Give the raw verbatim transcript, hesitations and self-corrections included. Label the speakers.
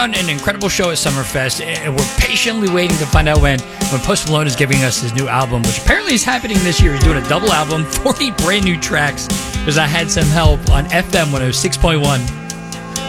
Speaker 1: on an incredible show at Summerfest, and we're patiently waiting to find out when, when Post Malone is giving us his new album, which apparently is happening this year. He's doing a double album, forty brand new tracks, because I had some help on F M one oh six point one.